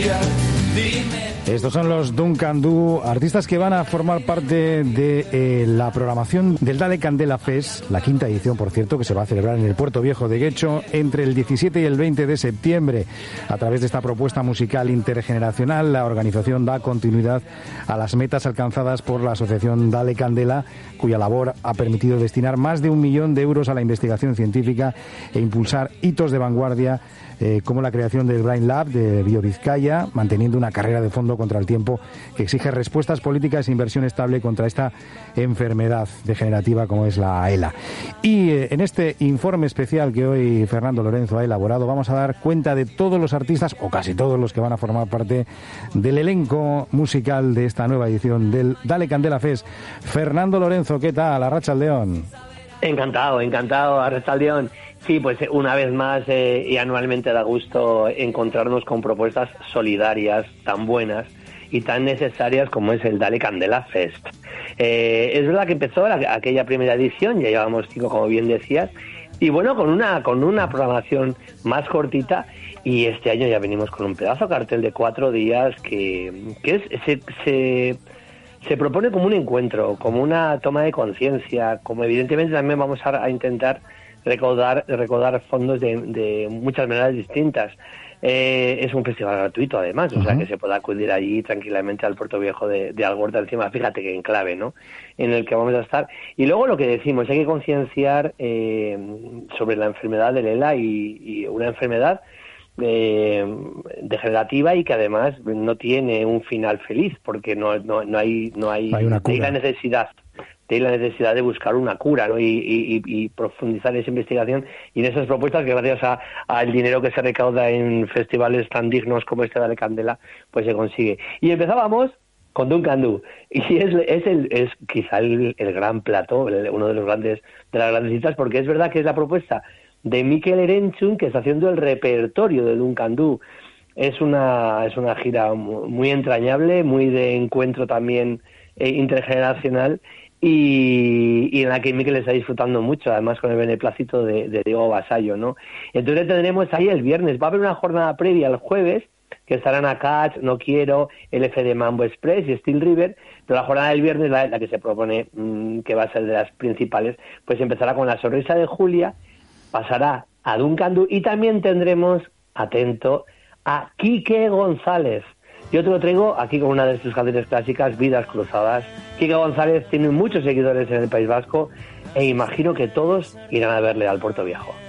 Estos son los Duncan Du, artistas que van a formar parte de la programación del Dale Candela Fest, la quinta edición, por cierto, que se va a celebrar en el Puerto Viejo de Guecho entre el 17 y el 20 de septiembre. A través de esta propuesta musical intergeneracional, la organización da continuidad a las metas alcanzadas por la asociación Dale Candela, cuya labor ha permitido destinar más de 1 millón de euros a la investigación científica e impulsar hitos de vanguardia como la creación del Brain Lab de BioVizcaya, manteniendo una carrera de fondo contra el tiempo que exige respuestas políticas e inversión estable contra esta enfermedad degenerativa como es la ELA. Y en este informe especial que hoy Fernando Lorenzo ha elaborado, vamos a dar cuenta de todos los artistas, o casi todos los que van a formar parte del elenco musical de esta nueva edición del Dale Candela Fest. Fernando Lorenzo, ¿qué tal? Arratsaldeon. Encantado, Arratsaldeon. Sí, pues una vez más y anualmente da gusto encontrarnos con propuestas solidarias tan buenas y tan necesarias como es el Dale Candela Fest. Es verdad que empezó aquella primera edición, ya llevamos 5, como bien decías, y bueno, con una programación más cortita, y este año ya venimos con un pedazo cartel de 4 días que se propone como un encuentro, como una toma de conciencia, como evidentemente también vamos a intentar recaudar fondos de muchas maneras distintas. Es un festival gratuito además, o sea que se puede acudir allí tranquilamente al Puerto Viejo de Algorta, encima, fíjate que enclave, ¿no?, en el que vamos a estar. Y luego lo que decimos, hay que concienciar sobre la enfermedad del ELA y una enfermedad degenerativa y que además no tiene un final feliz, porque no hay una cura. Hay la necesidad de buscar una cura, ¿no?, y profundizar en esa investigación y en esas propuestas que gracias al dinero que se recauda en festivales tan dignos como este de Candela, pues se consigue. Y empezábamos con Duncan Du, y es quizá el gran plato, uno de las grandes citas, porque es verdad que es la propuesta de Mikel Erentzun, que está haciendo el repertorio de Duncan Du. Es una gira muy entrañable, muy de encuentro también intergeneracional, y en la que Mikel está disfrutando mucho, además con el beneplácito de Diego Vasallo, ¿no? Entonces tendremos ahí el viernes, va a haber una jornada previa el jueves, que estarán a Catch, No Quiero, LF de Mambo Express y Steel River, pero la jornada del viernes, la que se propone, que va a ser de las principales, pues empezará con La Sonrisa de Julia, pasará a Duncan Du, y también tendremos, atento, a Quique González. Yo te lo traigo aquí con una de sus canciones clásicas, Vidas Cruzadas. Quique González tiene muchos seguidores en el País Vasco e imagino que todos irán a verle al Puerto Viejo.